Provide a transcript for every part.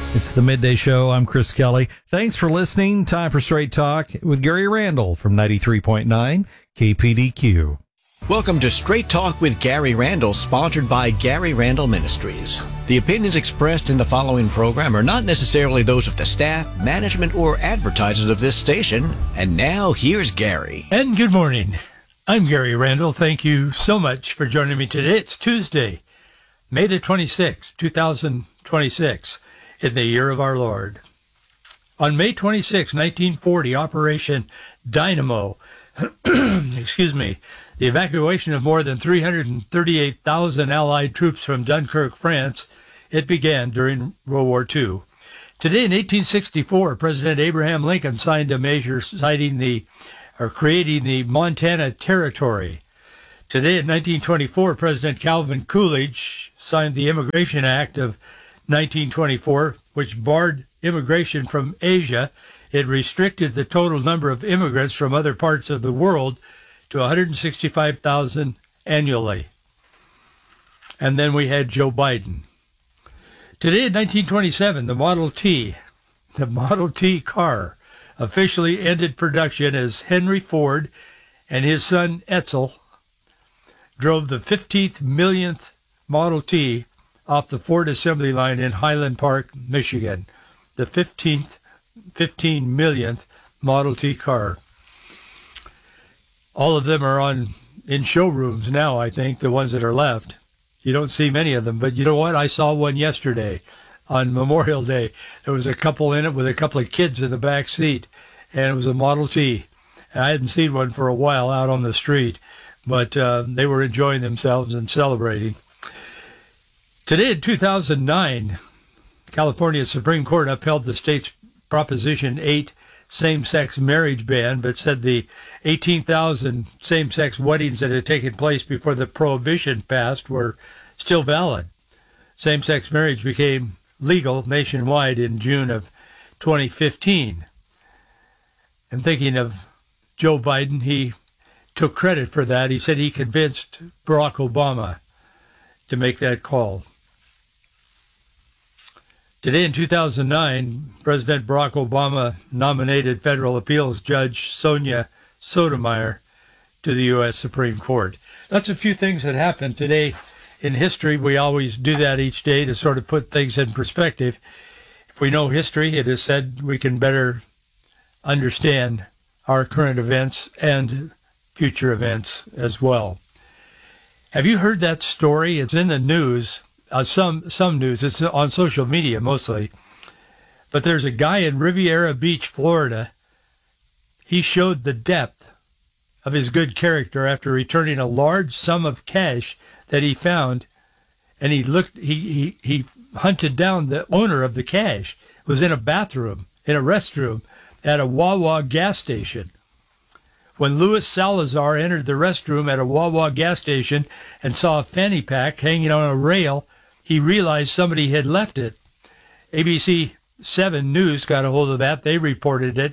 It's the Midday Show. I'm Chris Kelly. Thanks for listening. Time for Straight Talk with Gary Randall from 93.9 KPDQ. Welcome to Straight Talk with Gary Randall, sponsored by Gary Randall Ministries. The opinions expressed in the following program are not necessarily those of the staff, management, or advertisers of this station. And now, here's Gary. And good morning. I'm Gary Randall. Thank you so much for joining me today. It's Tuesday, May the 26th, 2026. In the year of our Lord. On May 26, 1940, Operation Dynamo, the evacuation of more than 338,000 Allied troops from Dunkirk, France, it began during World War II. Today in 1864, President Abraham Lincoln signed a measure creating the Montana Territory. Today in 1924, President Calvin Coolidge signed the Immigration Act of 1924, which barred immigration from Asia. It restricted the total number of immigrants from other parts of the world to 165,000 annually. And then we had Joe Biden. Today in 1927, the Model T car, officially ended production as Henry Ford and his son Edsel drove the 15th millionth Model T off the Ford assembly line in Highland Park, Michigan, the 15 millionth Model T car. All of them are in showrooms now, I think, the ones that are left. You don't see many of them, but you know what? I saw one yesterday on Memorial Day. There was a couple in it with a couple of kids in the back seat, and it was a Model T. And I hadn't seen one for a while out on the street, but they were enjoying themselves and celebrating. Today in 2009, California Supreme Court upheld the state's Proposition 8 same-sex marriage ban, but said the 18,000 same-sex weddings that had taken place before the prohibition passed were still valid. Same-sex marriage became legal nationwide in June of 2015. And thinking of Joe Biden, he took credit for that. He said he convinced Barack Obama to make that call. Today in 2009, President Barack Obama nominated federal appeals judge Sonia Sotomayor to the U.S. Supreme Court. That's a few things that happened today in history. We always do that each day to sort of put things in perspective. If we know history, it is said we can better understand our current events and future events as well. Have you heard that story? It's in the news. Some news. It's on social media mostly. But there's a guy in Riviera Beach, Florida. He showed the depth of his good character after returning a large sum of cash that he found, and he hunted down the owner of the cash. It was in a restroom at a Wawa gas station. When Luis Salazar entered the restroom at a Wawa gas station and saw a fanny pack hanging on a rail, he realized somebody had left it. ABC 7 News got a hold of that. They reported it.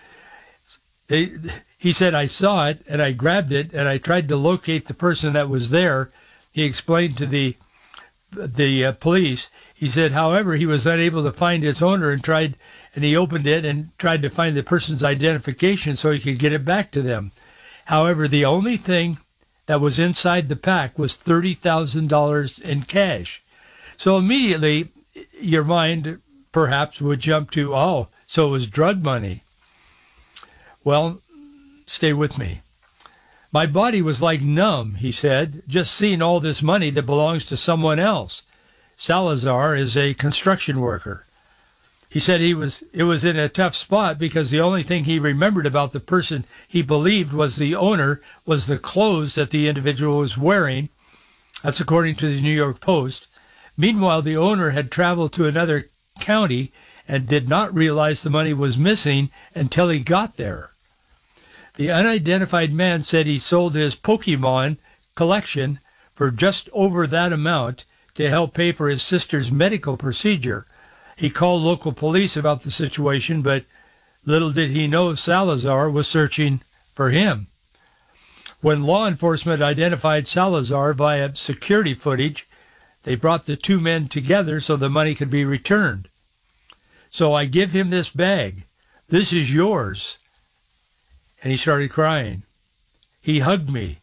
He said, I saw it, and I grabbed it, and I tried to locate the person that was there. He explained to the police. He said, however, he was unable to find its owner and he opened it and tried to find the person's identification so he could get it back to them. However, the only thing that was inside the pack was $30,000 in cash. So immediately your mind perhaps would jump to, so it was drug money. Well, stay with me. My body was like numb, he said, just seeing all this money that belongs to someone else. Salazar is a construction worker. He said it was in a tough spot because the only thing he remembered about the person he believed was the owner was the clothes that the individual was wearing. That's according to the New York Post. Meanwhile, the owner had traveled to another county and did not realize the money was missing until he got there. The unidentified man said he sold his Pokemon collection for just over that amount to help pay for his sister's medical procedure. He called local police about the situation, but little did he know Salazar was searching for him. When law enforcement identified Salazar via security footage, they brought the two men together so the money could be returned. So I give him this bag. This is yours. And he started crying. He hugged me.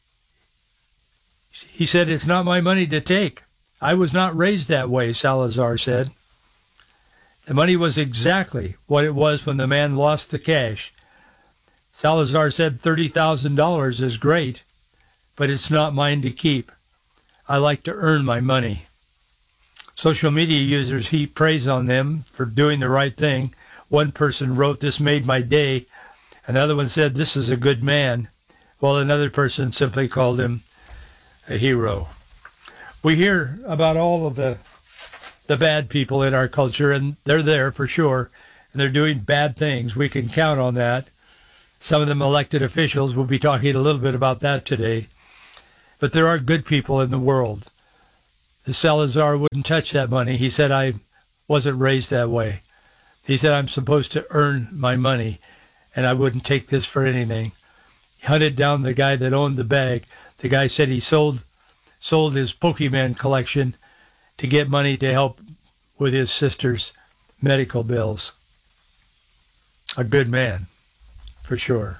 He said, it's not my money to take. I was not raised that way, Salazar said. The money was exactly what it was when the man lost the cash. Salazar said $30,000 is great, but it's not mine to keep. I like to earn my money. Social media users heap praise on them for doing the right thing. One person wrote, this made my day. Another one said, this is a good man. While another person simply called him a hero. We hear about all of the bad people in our culture, and they're there for sure, and they're doing bad things. We can count on that. Some of them elected officials. We'll be talking a little bit about that today. But there are good people in the world. The Salazar wouldn't touch that money. He said, I wasn't raised that way. He said, I'm supposed to earn my money, and I wouldn't take this for anything. He hunted down the guy that owned the bag. The guy said he sold his Pokemon collection to get money to help with his sister's medical bills. A good man, for sure.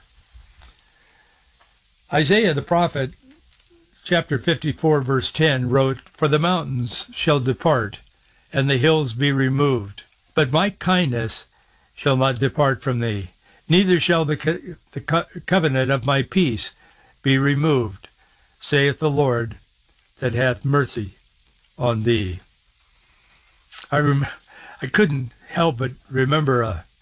Isaiah the prophet, chapter 54, verse 10, wrote, for the mountains shall depart, and the hills be removed. But my kindness shall not depart from thee, neither shall the covenant of my peace be removed, saith the Lord that hath mercy on thee. I couldn't help but remember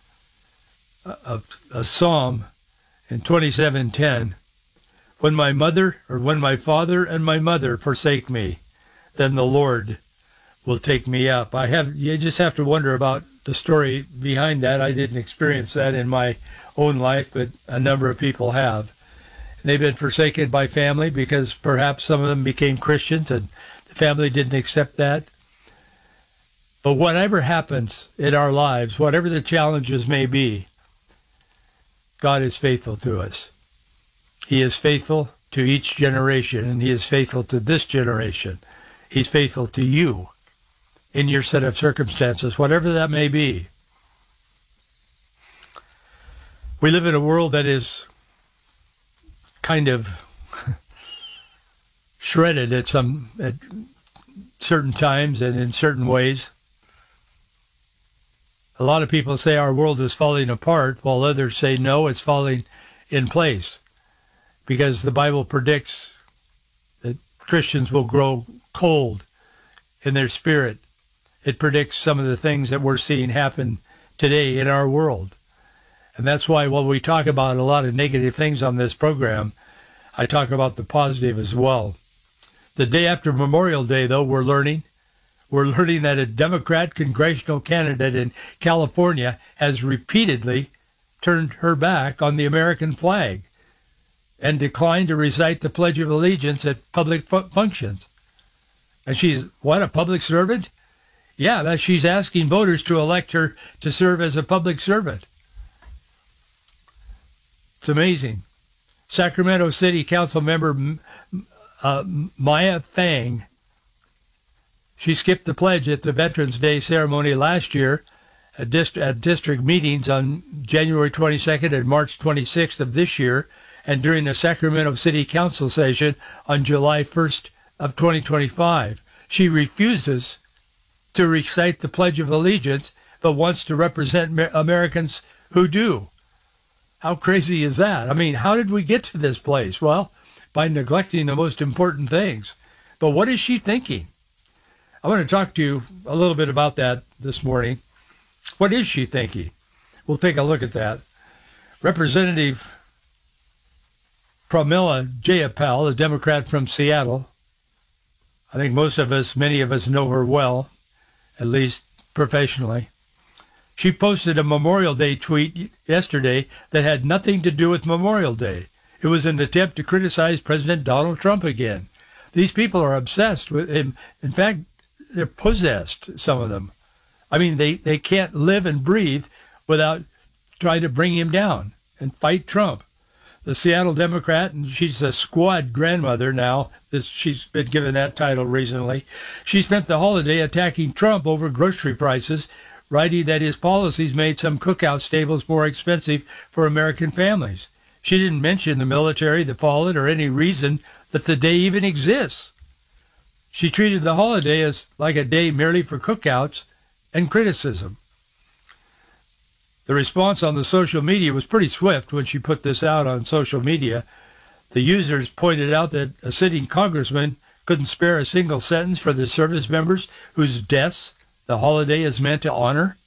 a psalm in 27:10. When my father and my mother forsake me, then the Lord will take me up. You just have to wonder about the story behind that. I didn't experience that in my own life, but a number of people have. They've been forsaken by family because perhaps some of them became Christians and the family didn't accept that. But whatever happens in our lives, whatever the challenges may be, God is faithful to us. He is faithful to each generation, and he is faithful to this generation. He's faithful to you in your set of circumstances, whatever that may be. We live in a world that is kind of shredded at certain times and in certain ways. A lot of people say our world is falling apart, while others say no, it's falling in place, because the Bible predicts that Christians will grow cold in their spirit. It predicts some of the things that we're seeing happen today in our world. And that's why while we talk about a lot of negative things on this program, I talk about the positive as well. The day after Memorial Day, though, we're learning that a Democrat congressional candidate in California has repeatedly turned her back on the American flag and declined to recite the Pledge of Allegiance at public functions. And she's, what, a public servant? Yeah, she's asking voters to elect her to serve as a public servant. It's amazing. Sacramento City Council member Maya Fang, she skipped the pledge at the Veterans Day ceremony last year at district meetings on January 22nd and March 26th of this year, and during the Sacramento City Council session on July 1st of 2025. She refuses to recite the Pledge of Allegiance, but wants to represent Americans who do. How crazy is that? I mean, how did we get to this place? Well, by neglecting the most important things. But what is she thinking? I want to talk to you a little bit about that this morning. What is she thinking? We'll take a look at that. Representative Pramila Jayapal, a Democrat from Seattle. I think many of us know her well, at least professionally. She posted a Memorial Day tweet yesterday that had nothing to do with Memorial Day. It was an attempt to criticize President Donald Trump again. These people are obsessed with him. In fact, they're possessed, some of them. I mean, they can't live and breathe without trying to bring him down and fight Trump. The Seattle Democrat, and she's a squad grandmother now. She's been given that title recently. She spent the holiday attacking Trump over grocery prices, writing that his policies made some cookout stables more expensive for American families. She didn't mention the military, the fallen, or any reason that the day even exists. She treated the holiday as like a day merely for cookouts and criticism. The response on the social media was pretty swift when she put this out on social media. The users pointed out that a sitting congressman couldn't spare a single sentence for the service members whose deaths the holiday is meant to honor.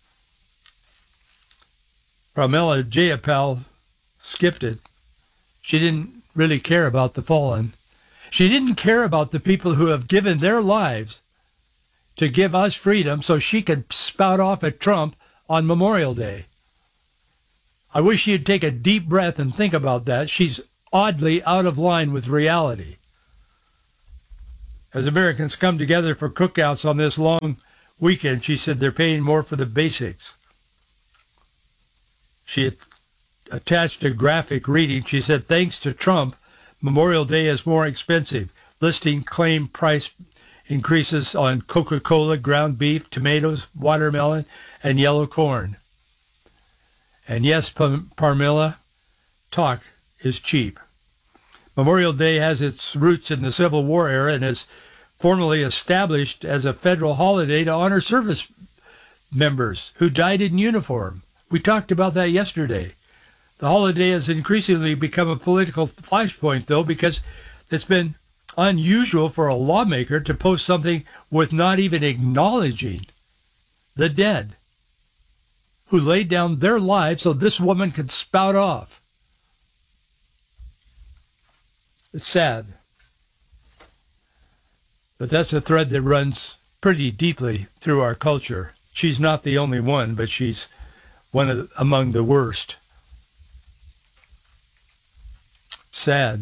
Pramila Jayapal skipped it. She didn't really care about the fallen. She didn't care about the people who have given their lives to give us freedom so she could spout off at Trump on Memorial Day. I wish she'd take a deep breath and think about that. She's oddly out of line with reality. As Americans come together for cookouts on this long weekend, she said they're paying more for the basics. She attached a graphic reading. She said, thanks to Trump, Memorial Day is more expensive, listing claim price increases on Coca-Cola, ground beef, tomatoes, watermelon, and yellow corn. And yes, Parmila, talk is cheap. Memorial Day has its roots in the Civil War era and is formally established as a federal holiday to honor service members who died in uniform. We talked about that yesterday. The holiday has increasingly become a political flashpoint, though, because it's been unusual for a lawmaker to post something with not even acknowledging the dead who laid down their lives so this woman could spout off. It's sad. But that's a thread that runs pretty deeply through our culture. She's not the only one, but she's among the worst. Sad.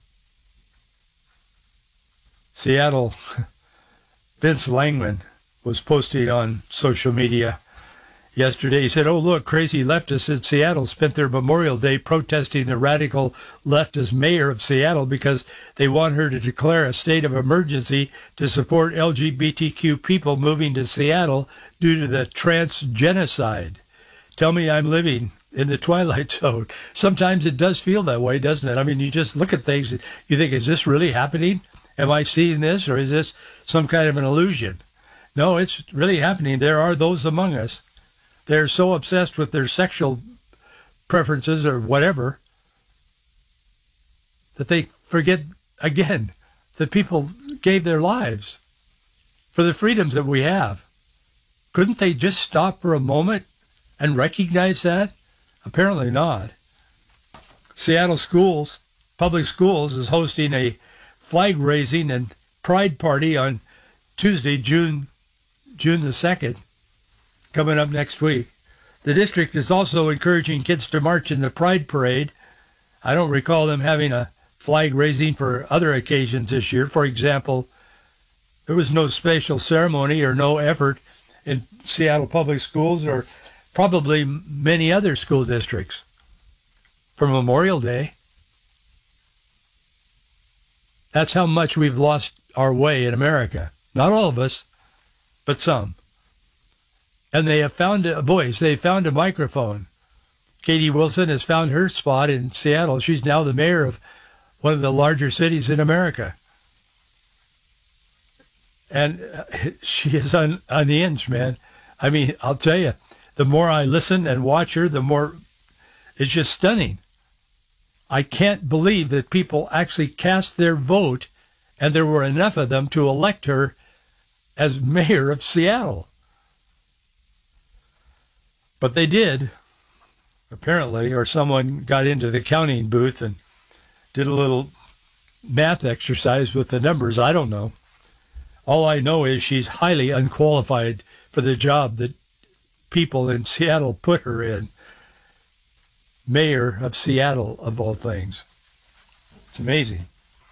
Seattle, Vince Langman was posting on social media yesterday. He said, oh, look, crazy leftists in Seattle spent their Memorial Day protesting the radical leftist mayor of Seattle because they want her to declare a state of emergency to support LGBTQ people moving to Seattle due to the trans genocide. Tell me I'm living in the twilight zone. Sometimes it does feel that way, doesn't it? I mean, you just look at things, you think, is this really happening? Am I seeing this, or is this some kind of an illusion? No, it's really happening. There are those among us. They're so obsessed with their sexual preferences or whatever that they forget, again, that people gave their lives for the freedoms that we have. Couldn't they just stop for a moment and recognize that? Apparently not. Seattle Schools, Public Schools, is hosting a flag raising and pride party on Tuesday, June the 2nd, coming up next week. The district is also encouraging kids to march in the Pride Parade. I don't recall them having a flag raising for other occasions this year. For example, there was no special ceremony or no effort in Seattle Public Schools or probably many other school districts for Memorial Day. That's how much we've lost our way in America. Not all of us, but some. And they have found a voice. They found a microphone. Katie Wilson has found her spot in Seattle. She's now the mayor of one of the larger cities in America. And she is on the inch, man. I mean, I'll tell you, the more I listen and watch her, the more it's just stunning. I can't believe that people actually cast their vote, and there were enough of them to elect her as mayor of Seattle. But they did, apparently, or someone got into the counting booth and did a little math exercise with the numbers. I don't know. All I know is she's highly unqualified for the job that people in Seattle put her in. Mayor of Seattle, of all things. It's amazing.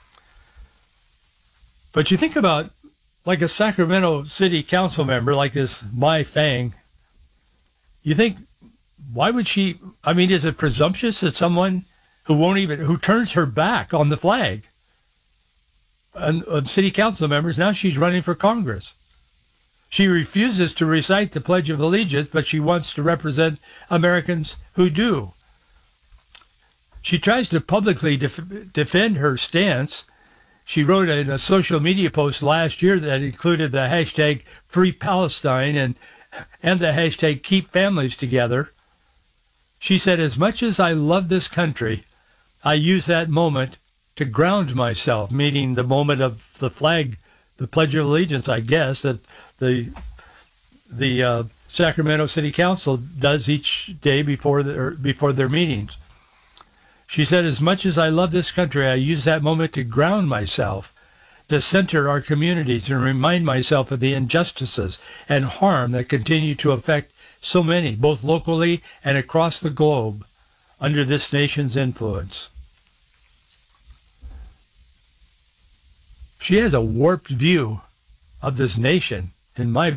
But you think about, like, a Sacramento City Council member like this Mai Fang. You think, why would she, I mean, is it presumptuous that someone who turns her back on the flag and city council members, now she's running for Congress? She refuses to recite the Pledge of Allegiance, but she wants to represent Americans who do. She tries to publicly defend her stance. She wrote in a social media post last year that included the hashtag Free Palestine and the hashtag Keep Families Together. She said, as much as I love this country, I use that moment to ground myself, meaning the moment of the flag, the Pledge of Allegiance, I guess, that the Sacramento City Council does each day before their meetings. She said, as much as I love this country, I use that moment to ground myself, to center our communities and remind myself of the injustices and harm that continue to affect so many, both locally and across the globe, under this nation's influence. She has a warped view of this nation, in my